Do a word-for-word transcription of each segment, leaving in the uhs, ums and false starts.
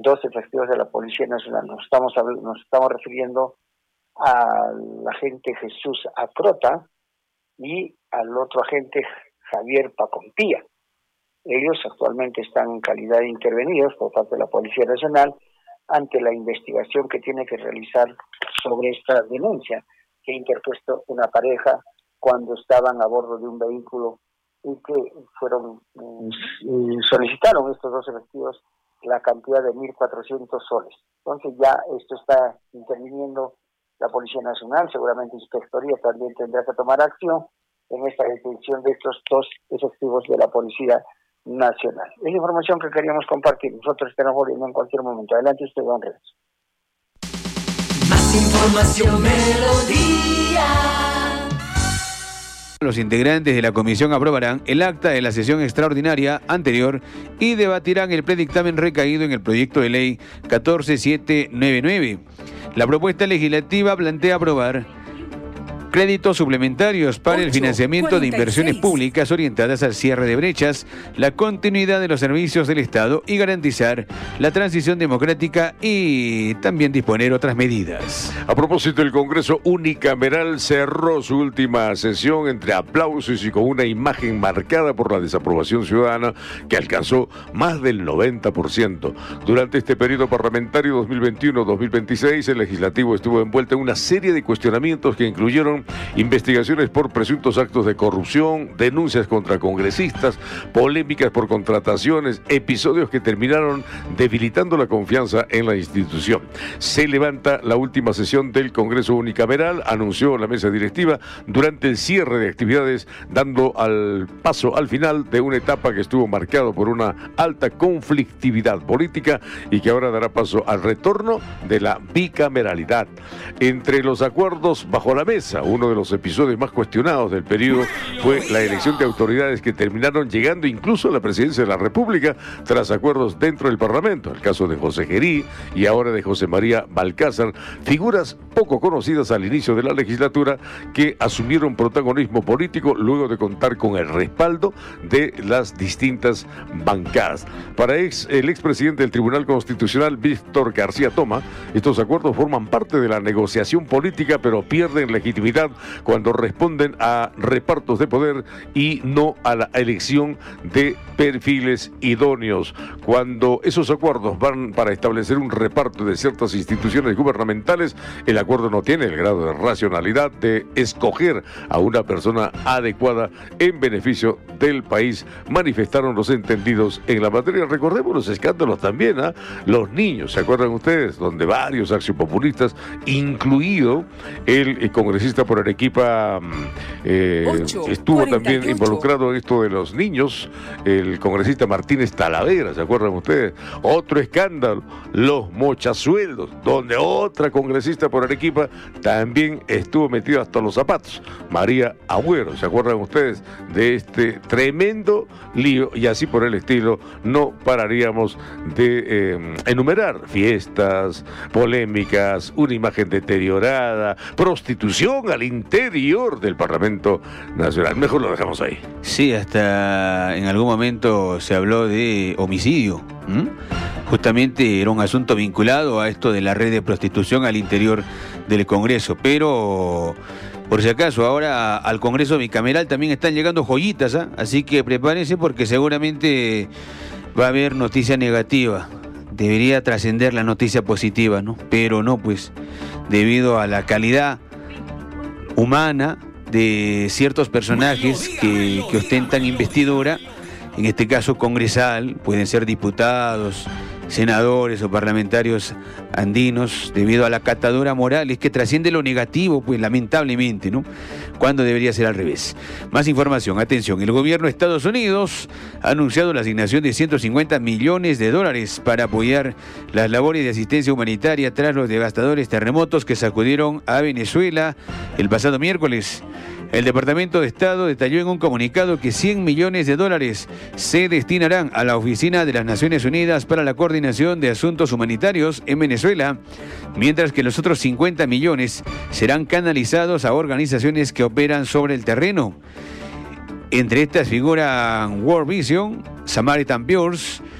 dos efectivos de la Policía Nacional. Nos estamos, nos estamos refiriendo al agente Jesús Acrota y al otro agente Javier Pacompía. Ellos actualmente están en calidad de intervenidos por parte de la Policía Nacional ante la investigación que tiene que realizar sobre esta denuncia que ha interpuesto una pareja cuando estaban a bordo de un vehículo y que fueron y solicitaron estos dos efectivos la cantidad de mil cuatrocientos soles. Entonces ya esto está interviniendo la Policía Nacional, seguramente Inspectoría también tendrá que tomar acción en esta detención de estos dos efectivos de la Policía Nacional. Es la información que queríamos compartir. Nosotros estaremos volviendo en cualquier momento. Adelante usted, don Renzo. Más información, Melodía. Los integrantes de la comisión aprobarán el acta de la sesión extraordinaria anterior y debatirán el predictamen recaído en el proyecto de ley catorce mil setecientos noventa y nueve. La propuesta legislativa plantea aprobar créditos suplementarios para el financiamiento de inversiones públicas orientadas al cierre de brechas, la continuidad de los servicios del Estado y garantizar la transición democrática y también disponer otras medidas. A propósito, el Congreso unicameral cerró su última sesión entre aplausos y con una imagen marcada por la desaprobación ciudadana que alcanzó más del noventa por ciento. Durante este periodo parlamentario dos mil veintiuno dos mil veintiséis, el legislativo estuvo envuelto en una serie de cuestionamientos que incluyeron investigaciones por presuntos actos de corrupción, denuncias contra congresistas, polémicas por contrataciones, episodios que terminaron debilitando la confianza en la institución. Se levanta la última sesión del Congreso unicameral, anunció la mesa directiva durante el cierre de actividades, dando al paso al final de una etapa que estuvo marcado por una alta conflictividad política y que ahora dará paso al retorno de la bicameralidad. Entre los acuerdos bajo la mesa, uno de los episodios más cuestionados del periodo fue la elección de autoridades que terminaron llegando incluso a la presidencia de la República tras acuerdos dentro del Parlamento. El caso de José Gerí y ahora de José María Balcázar, figuras poco conocidas al inicio de la legislatura que asumieron protagonismo político luego de contar con el respaldo de las distintas bancadas. Para ex, el expresidente del Tribunal Constitucional, Víctor García Toma, estos acuerdos forman parte de la negociación política, pero pierden legitimidad cuando responden a repartos de poder y no a la elección de perfiles idóneos. Cuando esos acuerdos van para establecer un reparto de ciertas instituciones gubernamentales, el acuerdo no tiene el grado de racionalidad de escoger a una persona adecuada en beneficio del país, manifestaron los entendidos en la materia. Recordemos los escándalos también, ¿eh? Los niños, ¿se acuerdan ustedes? Donde varios accionpopulistas, incluido el, el congresista por Arequipa, eh, ocho, estuvo cuarenta y ocho. También involucrado en esto de los niños, el congresista Martínez Talavera, ¿se acuerdan ustedes? Otro escándalo, los mochasueldos, donde otra congresista por Arequipa también estuvo metida hasta los zapatos, María Agüero, ¿se acuerdan ustedes de este tremendo lío? Y así por el estilo, no pararíamos de eh, enumerar fiestas, polémicas, una imagen deteriorada, prostitución al interior del Parlamento Nacional. Mejor lo dejamos ahí. Sí, hasta en algún momento se habló de homicidio. ¿Mm? Justamente era un asunto vinculado a esto de la red de prostitución al interior del Congreso, pero por si acaso ahora al Congreso bicameral también están llegando joyitas, ¿eh? Así que prepárense porque seguramente va a haber noticia negativa. Debería trascender la noticia positiva, ¿no? Pero no, pues, debido a la calidad humana de ciertos personajes que, que ostentan investidura, en este caso congresal, pueden ser diputados, senadores o parlamentarios andinos, debido a la catadura moral, es que trasciende lo negativo, pues lamentablemente, ¿no? Cuando debería ser al revés. Más información, atención, el gobierno de Estados Unidos ha anunciado la asignación de ciento cincuenta millones de dólares para apoyar las labores de asistencia humanitaria tras los devastadores terremotos que sacudieron a Venezuela el pasado miércoles. El Departamento de Estado detalló en un comunicado que cien millones de dólares se destinarán a la Oficina de las Naciones Unidas para la Coordinación de Asuntos Humanitarios en Venezuela, mientras que los otros cincuenta millones serán canalizados a organizaciones que operan sobre el terreno. Entre estas figuran World Vision, Samaritan Purse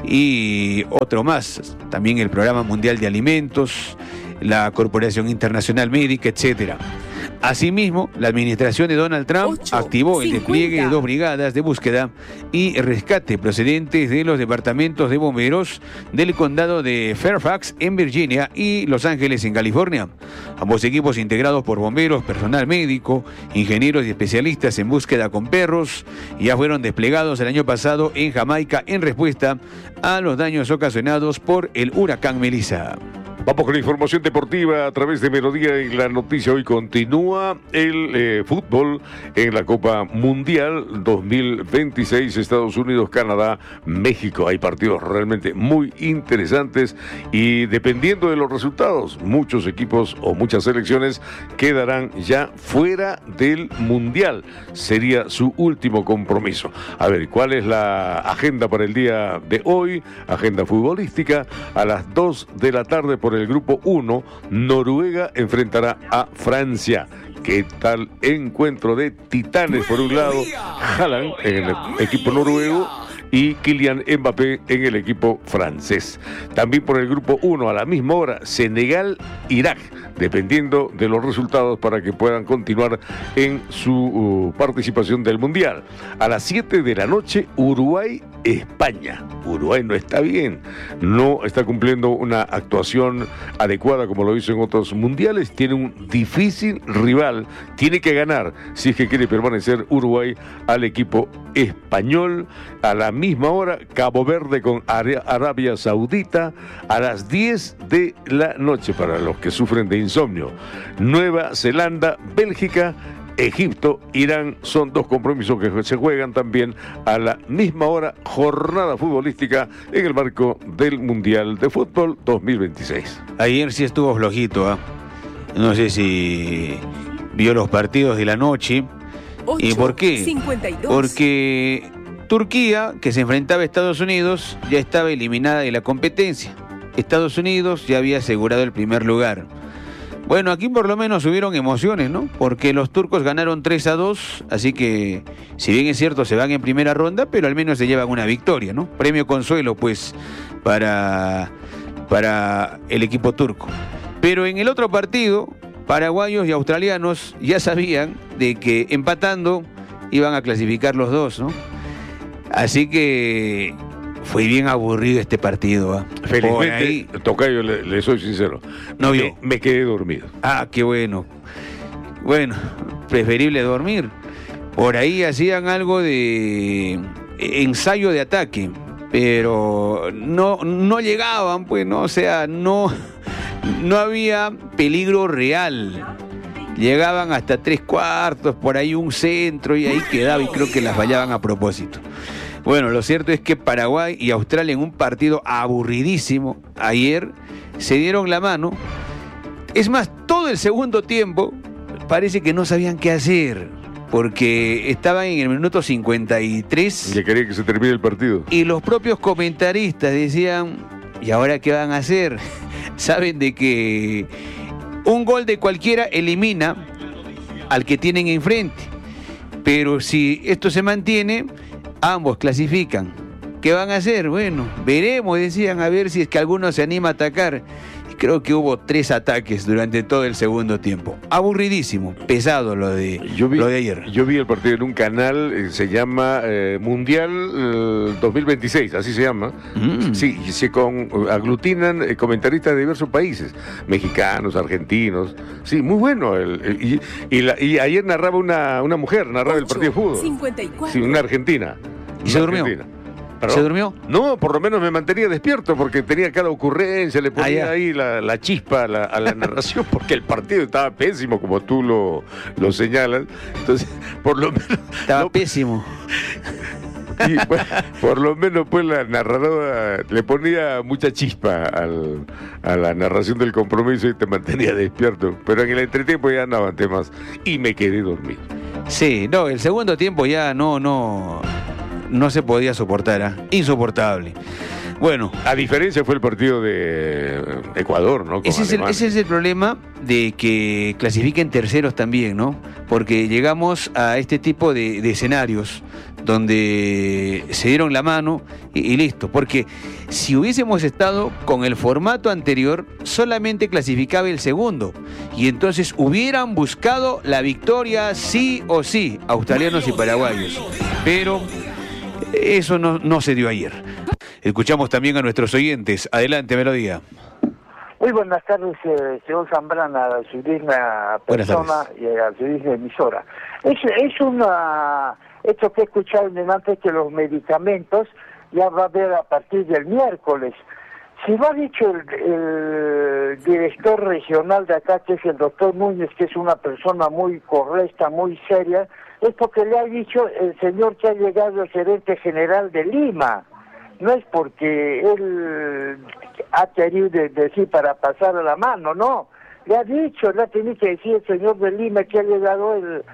y otro más, también el Programa Mundial de Alimentos, la Corporación Internacional Médica, etcétera. Asimismo, la administración de Donald Trump ocho, activó el cincuenta. despliegue de dos brigadas de búsqueda y rescate procedentes de los departamentos de bomberos del condado de Fairfax en Virginia y Los Ángeles en California. Ambos equipos integrados por bomberos, personal médico, ingenieros y especialistas en búsqueda con perros ya fueron desplegados el año pasado en Jamaica en respuesta a los daños ocasionados por el huracán Melissa. Vamos con la información deportiva a través de Melodía y la noticia hoy continúa el eh, fútbol en la Copa Mundial dos mil veintiséis, Estados Unidos, Canadá, México. Hay partidos realmente muy interesantes y dependiendo de los resultados, muchos equipos o muchas selecciones quedarán ya fuera del Mundial. Sería su último compromiso. A ver, ¿cuál es la agenda para el día de hoy? Agenda futbolística a las dos de la tarde por el grupo uno, Noruega enfrentará a Francia. ¿Qué tal encuentro de titanes? Por un lado, Haaland en el equipo noruego y Kylian Mbappé en el equipo francés. También por el grupo uno, a la misma hora, Senegal-Irak, dependiendo de los resultados para que puedan continuar en su uh, participación del Mundial. A las siete de la noche, Uruguay-España. Uruguay no está bien, no está cumpliendo una actuación adecuada como lo hizo en otros mundiales, tiene un difícil rival, tiene que ganar si es que quiere permanecer Uruguay al equipo español. A la misma hora, Cabo Verde con Arabia Saudita a las diez de la noche para los que sufren de insomnio. Nueva Zelanda, Bélgica, Egipto, Irán, son dos compromisos que se juegan también a la misma hora, jornada futbolística en el marco del Mundial de Fútbol dos mil veintiséis. Ayer sí estuvo flojito, ¿eh? No sé si vio los partidos de la noche. ocho, ¿Y por qué? cincuenta y dos. Porque Turquía, que se enfrentaba a Estados Unidos, ya estaba eliminada de la competencia. Estados Unidos ya había asegurado el primer lugar. Bueno, aquí por lo menos hubieron emociones, ¿no? Porque los turcos ganaron tres a dos, así que, si bien es cierto, se van en primera ronda, pero al menos se llevan una victoria, ¿no? Premio consuelo, pues, para, para el equipo turco. Pero en el otro partido, paraguayos y australianos ya sabían de que empatando iban a clasificar los dos, ¿no? Así que fue bien aburrido este partido. ¿eh? Felizmente, ahí... Tocayo, le, le soy sincero, no me, vio. me quedé dormido. Ah, qué bueno. Bueno, preferible dormir. Por ahí hacían algo de ensayo de ataque, pero no, no llegaban, pues, ¿no? O sea, no, no había peligro real. Llegaban hasta tres cuartos, por ahí un centro y ahí quedaba, y creo que las fallaban a propósito. Bueno, lo cierto es que Paraguay y Australia en un partido aburridísimo ayer se dieron la mano. Es más, todo el segundo tiempo parece que no sabían qué hacer, porque estaban en el minuto cincuenta y tres. Ya quería que se termine el partido. Y los propios comentaristas decían, ¿y ahora qué van a hacer? Saben de que un gol de cualquiera elimina al que tienen enfrente. Pero si esto se mantiene, ambos clasifican. ¿Qué van a hacer? Bueno, veremos, decían, a ver si es que alguno se anima a atacar. Y creo que hubo tres ataques durante todo el segundo tiempo. Aburridísimo, pesado lo de, yo vi, lo de ayer. Yo vi el partido en un canal, eh, se llama eh, Mundial eh, dos mil veintiséis, así se llama. Mm. Sí, se con, aglutinan eh, comentaristas de diversos países, mexicanos, argentinos. Sí, muy bueno. El, el, y, y, la, y ayer narraba una, una mujer, narraba ocho, el partido de fútbol. cincuenta y cuatro. Sí, una argentina. ¿Y se durmió? Argentina. ¿Se durmió? No, por lo menos me mantenía despierto porque tenía cada ocurrencia, le ponía ah, ahí la, la chispa a la, a la narración porque el partido estaba pésimo, como tú lo, lo señalas. Entonces, por lo menos... Estaba no, pésimo. Y, bueno, por lo menos pues la narradora le ponía mucha chispa al, a la narración del compromiso y te mantenía despierto. Pero en el entretiempo ya andaban temas y me quedé dormido. Sí, no, el segundo tiempo ya no, no... no se podía soportar, ¿eh? Insoportable. Bueno, a diferencia fue el partido de Ecuador, ¿no? Con ese es, el, ese es el problema de que clasifiquen terceros también, ¿no? Porque llegamos a este tipo de, de escenarios donde se dieron la mano y, y listo. Porque si hubiésemos estado con el formato anterior, solamente clasificaba el segundo. Y entonces hubieran buscado la victoria sí o sí, australianos y paraguayos. Pero eso no, no se dio ayer. Escuchamos también a nuestros oyentes. Adelante, Melodía. Muy buenas tardes, eh, señor Zambrana, a su digna persona y a su digna emisora. Es, es una... Esto que he escuchado antes, que los medicamentos ya va a haber a partir del miércoles. Si lo ha dicho el, el director regional de acá, que es el doctor Núñez, que es una persona muy correcta, muy seria, es porque le ha dicho el señor que ha llegado el gerente general de Lima. No es porque él ha querido decir para pasar a la mano, no. Le ha dicho, le ha tenido que decir el señor de Lima que ha llegado el,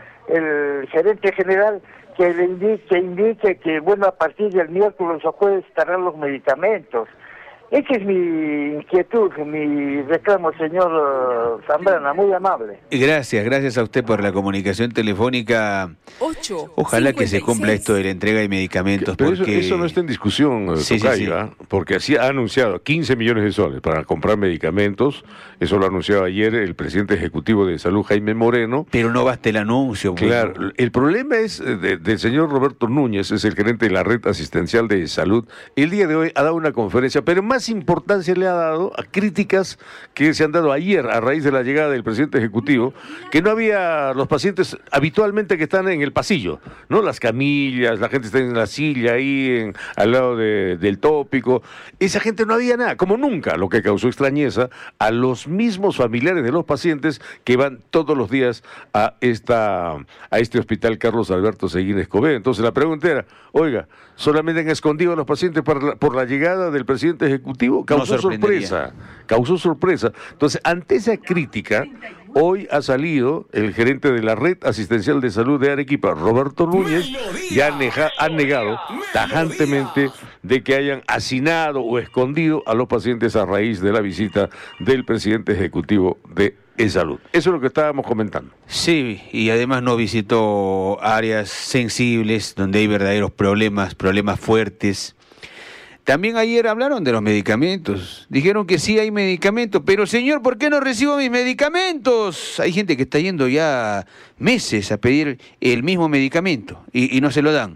el gerente general, que le indique, que indique que, bueno, a partir del miércoles o jueves estarán los medicamentos. Esa es mi inquietud, mi reclamo, señor Zambrana, muy amable. Gracias, gracias a usted por la comunicación telefónica. ocho, Ojalá cincuenta y seis. que se cumpla esto de la entrega de medicamentos. Pero porque... eso, eso no está en discusión, sí, Tocayo, sí, sí. ¿eh? Porque así ha anunciado quince millones de soles para comprar medicamentos. Eso lo anunció ayer el presidente ejecutivo de Salud, Jaime Moreno. Pero no basta el anuncio. Claro, bueno. el problema es de, del señor Roberto Núñez, es el gerente de la Red Asistencial de Salud. El día de hoy ha dado una conferencia, pero más importancia le ha dado a críticas que se han dado ayer a raíz de la llegada del presidente ejecutivo, que no había los pacientes habitualmente que están en el pasillo, ¿no? Las camillas, la gente está en la silla ahí, en, al lado de, del tópico. Esa gente no había nada, como nunca, lo que causó extrañeza a los mismos familiares de los pacientes que van todos los días a esta a este hospital Carlos Alberto Seguín Escobedo. Entonces la pregunta era, oiga, ¿solamente han escondido a los pacientes por la, por la llegada del presidente ejecutivo? Causó No sorpresa, causó sorpresa. Entonces, ante esa crítica, hoy ha salido el gerente de la Red Asistencial de Salud de Arequipa, Roberto Núñez, y ha, neja, ha negado tajantemente de que hayan hacinado o escondido a los pacientes a raíz de la visita del presidente ejecutivo de E-Salud. Eso es lo que estábamos comentando. Sí, y además no visitó áreas sensibles donde hay verdaderos problemas, problemas fuertes. También ayer hablaron de los medicamentos. Dijeron que sí hay medicamentos, pero señor, ¿por qué no recibo mis medicamentos? Hay gente que está yendo ya meses a pedir el mismo medicamento y, y no se lo dan.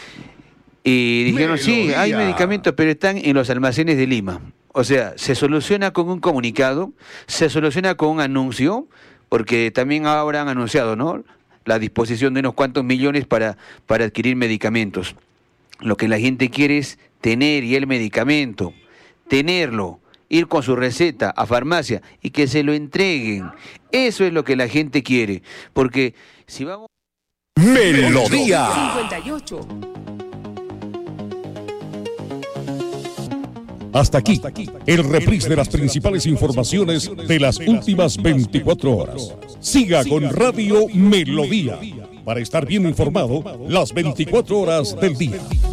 Y dijeron, sí, hay medicamentos, pero están en los almacenes de Lima. O sea, se soluciona con un comunicado, se soluciona con un anuncio, porque también ahora han anunciado, ¿no?, la disposición de unos cuantos millones para, para adquirir medicamentos. Lo que la gente quiere es tener y el medicamento, tenerlo, ir con su receta a farmacia y que se lo entreguen. Eso es lo que la gente quiere, porque si vamos... Melodía. cincuenta y ocho. Hasta aquí, el reprise de las principales informaciones de las últimas veinticuatro horas. Siga con Radio Melodía para estar bien informado las veinticuatro horas del día.